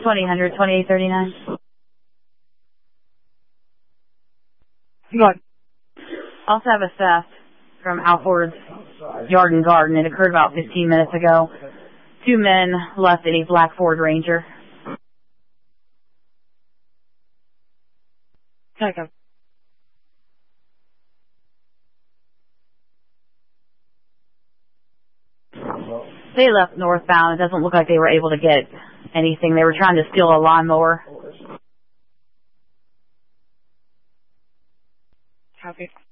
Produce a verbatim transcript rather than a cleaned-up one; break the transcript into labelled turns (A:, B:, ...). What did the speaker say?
A: twenty hundred, twenty-eight thirty-nine.
B: Go on.
A: Also have a theft from Alford's Yard and Garden. It occurred about fifteen minutes ago. Two men left in a black Ford Ranger.
B: Take him.
A: They left northbound. It doesn't look like they were able to get anything. They were trying to steal a lawnmower.
B: Copy.